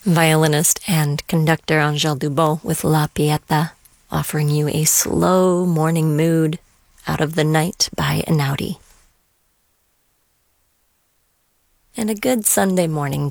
Violinist and conductor Angèle Dubon with La Pieta, offering you a slow morning mood out of the night by Einaudi. And a good Sunday morning